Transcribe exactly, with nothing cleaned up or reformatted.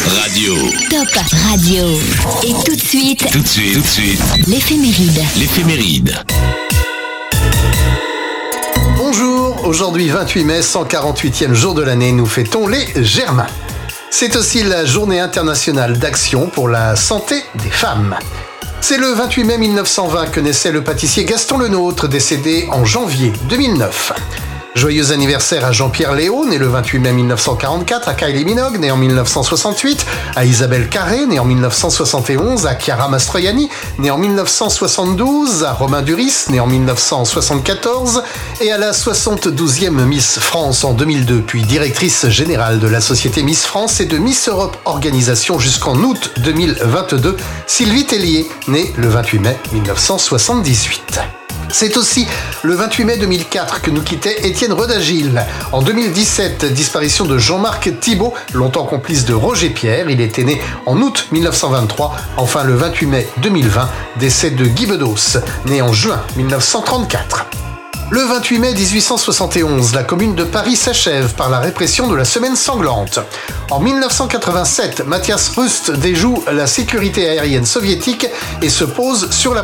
Radio. Top Radio. Et tout de suite, Tout de suite, tout de suite, l'éphéméride. l'éphéméride. Bonjour, aujourd'hui vingt-huit mai, cent quarante-huitième jour de l'année, nous fêtons les Germains. C'est aussi la journée internationale d'action pour la santé des femmes. C'est le vingt-huit mai mille neuf cent vingt que naissait le pâtissier Gaston Lenôtre, décédé en janvier deux mille neuf. Joyeux anniversaire à Jean-Pierre Léaud, né le vingt-huit mai mille neuf cent quarante-quatre, à Kylie Minogue, né en mille neuf cent soixante-huit, à Isabelle Carré, né en mille neuf cent soixante et onze, à Chiara Mastroianni, né en mille neuf cent soixante-douze, à Romain Duris, né en mille neuf cent soixante-quatorze, et à la soixante-douzième Miss France en deux mille deux, puis directrice générale de la société Miss France et de Miss Europe Organisation jusqu'en août deux mille vingt-deux, Sylvie Tellier, née le vingt-huit mai mille neuf cent soixante-dix-huit. C'est aussi le vingt-huit mai deux mille quatre que nous quittait Étienne Rodagil. En deux mille dix-sept, disparition de Jean-Marc Thibault, longtemps complice de Roger Pierre. Il était né en août mille neuf cent vingt-trois. Enfin, le vingt-huit mai deux mille vingt, décès de Guy Bedos, né en juin mille neuf cent trente-quatre. Le vingt-huit mai dix-huit cent soixante et onze, la commune de Paris s'achève par la répression de la Semaine sanglante. En mille neuf cent quatre-vingt-sept, Matthias Rust déjoue la sécurité aérienne soviétique et se pose sur la